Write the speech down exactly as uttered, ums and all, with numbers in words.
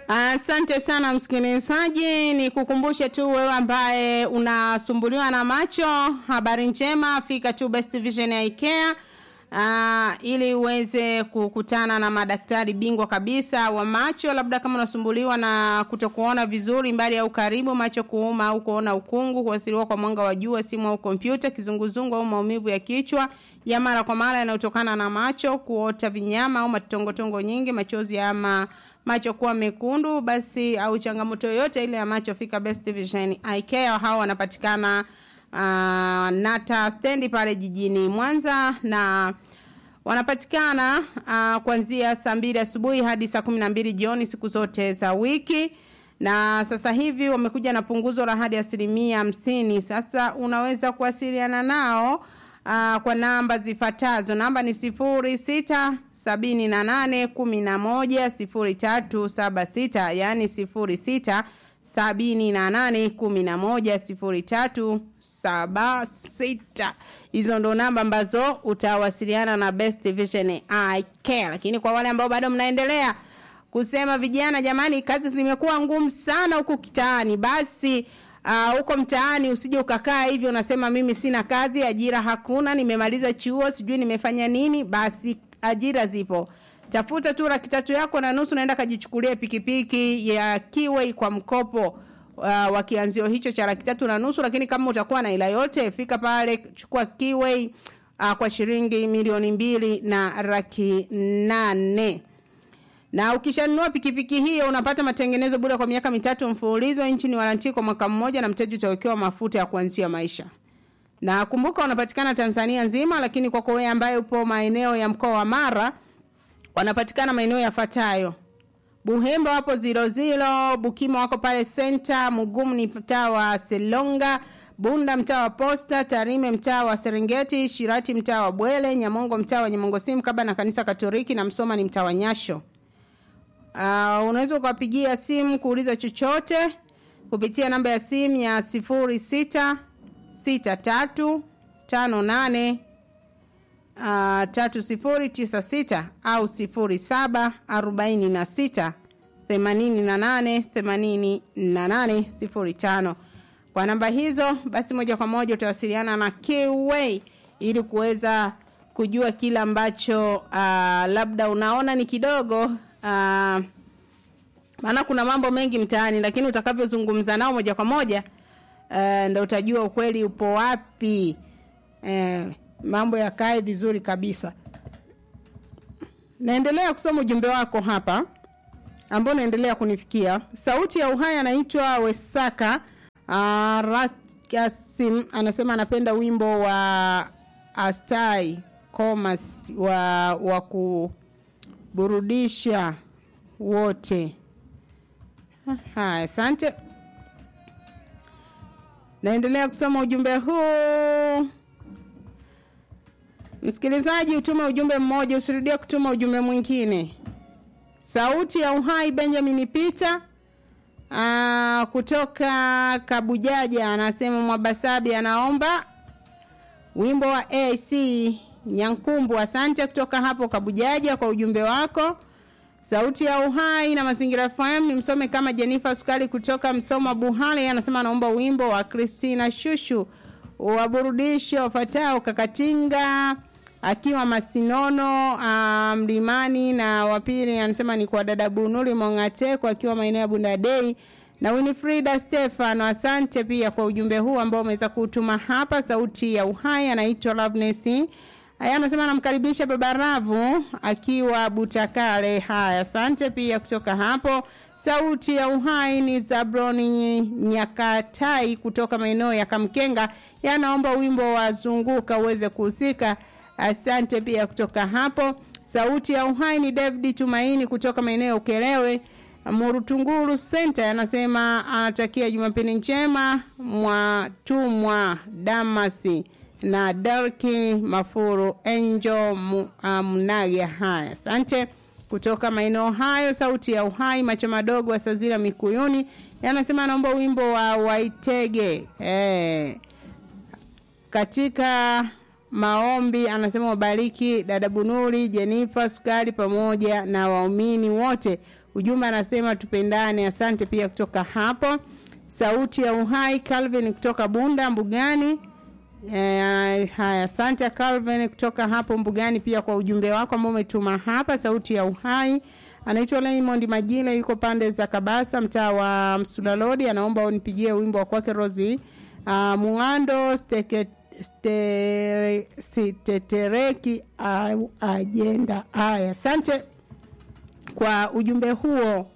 Asante sana msikilizaji, ni kukumbushe tu wewe ambaye unasumbuliwa na macho, habari njema, fika tu Best Vision Eye Care. Uh, ili uweze kukutana na madaktari bingwa kabisa wa macho. Labda kama unasumbuliwa na kutokuona vizuri mbali au karibu, macho kuuma au kuona ukungu, kuathiriwa kwa mwanga wa jua, simu au kompyuta, kizunguzungu au maumivu ya kichwa ya mara kwa mara yanayotokana na macho, kuota vinyama au matongotongo nyingi, machozi ama macho kuwa mekundu, basi au changamoto yoyote ile ya macho, fika Best Vision Eye Care. Hao wanapatikana Uh, Nata stendi pale jijini Mwanza, na wanapatikana uh, kuanzia saa mbili asubuhi hadi saa kumi na mbili jioni siku zote za wiki. Na sasa hivi wamekuja na punguzo la hadi asilimia hamsini. Sasa unaweza kuwasiliana nao uh, kwa namba zifuatazo. Namba ni sifuri sita sabini na nane kumi na moja sifuri tatu saba sita, yani sifuri sita sabini na nane kumi na moja sifuri tatu saba sita. Hizo ndo namba ambazo utawasiliana na Best Vision Eye Care. Lakini kwa wale ambao bado mnaendelea kusema vijana, jamani, kazi zimekuwa ngumu sana huko kitaani, basi uh, huko mtaani usije ukakaa hivyo unasema mimi sina kazi, ajira hakuna, nimemaliza chuo, sijui nimefanya nini. Basi ajira zipo. Tafuta tu laki tatu yako na nusu, naenda kajichukulia pikipiki ya Kiway kwa mkopo uh, wa kianzio hicho cha laki tatu na nusu. Lakini kama utakuwa na ila yote, fika pale chukua Kiway uh, kwa shilingi milioni mbili na laki nane. Na ukishanunua pikipiki hiyo unapata matengenezo bure kwa miaka mitatu mfululizo, nchini warranty kwa mwaka mmoja, na mteja utawekewa mafuta ya kuanzia maisha. Na kumbuka wanapatikana Tanzania nzima, lakini kwa wewe ambaye upo maeneo ya mkoa wa Mara, wanapatikana maeneo yafuatayo: Buhemba wapo zero zero, Bukima wako pale Center, Mugumu ni mtaa wa Selonga, Bunda mtaa wa Posta, Tarime mtaa wa Serengeti, Shirati mtaa wa Bwele, Nyamongo mtaa wa Nyamongo Sim kaba na kanisa Katoliki, na Msoma ni mtaa wa Nyasho. Uh, unaweza kuwapigia simu kuuliza chochote kupitia namba ya simu ya sifuri sita sita tatu tano nane Uh, tatu sifuri tisa sita au sifuri saba arobaini na sita themanini na nane themanini na nane sifuri tano. Kwa namba hizo basi moja kwa moja utawasiliana na Kiway ili kuweza kujua kila ambacho uh, labda unaona ni kidogo, uh, maana kuna mambo mengi mtaani, lakini utakavyozungumza nao moja kwa moja uh, ndio utajua ukweli upo wapi. Eh, mambo yakae vizuri kabisa. Naendelea kusoma ujumbe wako hapa ambao naendelea kunifikia. Sauti ya Uhai anaitwa Wesaka uh, Raskasim, anasema anapenda wimbo wa Astai Comas wa wa kuburudisha wote. Haya, asante. Naendelea kusoma ujumbe huu. Msikilizaji, utume ujumbe mmoja, usirudie kutuma ujumbe mwingine. Sauti ya Uhai Benjamin Peter aa, kutoka Kabujaja anasema Mwabasabi anaomba wimbo wa A I C Nyankumbu. Asante kutoka hapo Kabujaja kwa ujumbe wako. Sauti ya Uhai na Mazingira F M ni msome kama Jennifer Sukali kutoka Msoma Buhale, anasema anaomba wimbo wa Christina Shushu waburudisho wafatao Kakatinga akiwa Masinono Mlimani, um, na wapili anasema ni kwa dada Bunuli Mongateko akiwa maeneo ya Bundadei, na Winifrida Stefano. Asante pia kwa ujumbe huu ambao umeweza kutuma hapa. Sauti ya Uhai anaitwa Loveness. Haya, anasema anamkaribisha Baba Ravu akiwa Butakale. Haya, asante pia kutoka hapo. Sauti ya Uhai ni Zabroni Nyakatai kutoka maeneo ya Kamkenga, yanaomba wimbo wa Zunguka uweze kuhusika. Asante pia kutoka hapo. Sauti ya Uhai ni David Tumaini kutoka maeneo ya Ukelewe Murutunguru Center, anasema anatakia Jumapili njema Mwatumwa Damasi na Darki Mafuru Angel Mnaga. Haya, asante kutoka maeneo hayo. Sauti ya Uhai Macho Madogo wa Sazira Mikuyuni, yanasema anaomba wimbo wa Waitege. Eh, katika maombi anasema wabariki dada Bunuri, Jennifer Sukari pamoja na waumini wote Ujumbe anasema tupendane. Asante pia kutoka hapo. Sauti ya Uhai Calvin kutoka Bunda Mbugani. Eh, haya asante Calvin kutoka hapo Mbugani pia kwa ujumbe wako ambao umetuma hapa. Sauti ya Uhai. Anaitwa Raymond Majila, yuko pande za Kabasa, mtaa wa Msulalodi. Anaomba unipigie wimbo wa kwake Rozi uh, Muando steke stere, sitetereki uh, agenda. Haya asante kwa ujumbe huo.